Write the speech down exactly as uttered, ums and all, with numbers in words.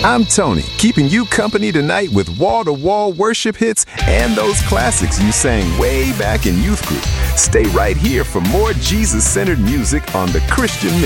I'm Tony, keeping you company tonight with wall-to-wall worship hits and those classics you sang way back in youth group. Stay right here for more Jesus-centered music on The Christian Mix.